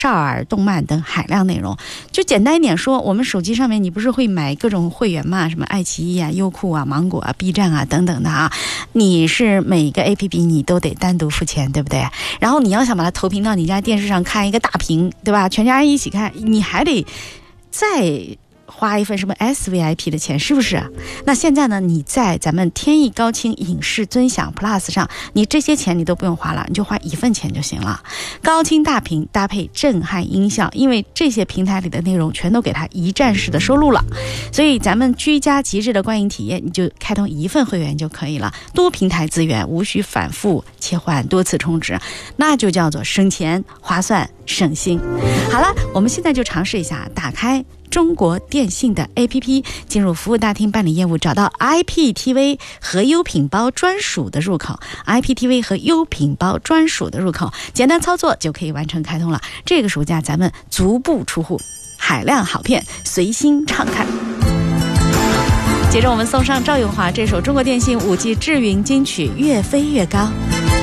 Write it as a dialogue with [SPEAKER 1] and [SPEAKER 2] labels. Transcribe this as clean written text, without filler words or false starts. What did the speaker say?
[SPEAKER 1] 少儿动漫等海量内容。就简单一点说，我们手机上面你不是会买各种会员嘛，什么爱奇艺啊、优酷啊、芒果啊、B 站啊等等的啊，你是每个 APP 你都得单独付钱，对不对？然后你要想把它投屏到你家电视上看一个大屏，对吧？全家人一起看，你还得再花一份什么 SVIP 的钱，是不是？那现在呢，你在咱们天翼高清影视尊享 Plus 上，你这些钱你都不用花了，你就花一份钱就行了。高清大屏搭配震撼音效，因为这些平台里的内容全都给它一站式的收录了，所以咱们居家极致的观影体验，你就开通一份会员就可以了。多平台资源无需反复切换，多次充值，那就叫做省钱、划算、省心。好了，我们现在就尝试一下，打开中国电信的 APP， 进入服务大厅办理业务，找到 IPTV 和优品包专属的入口， IPTV 和优品包专属的入口，简单操作就可以完成开通了。这个暑假咱们足不出户，海量好片随心畅看。接着我们送上赵咏华这首中国电信5G 智云金曲《越飞越高》。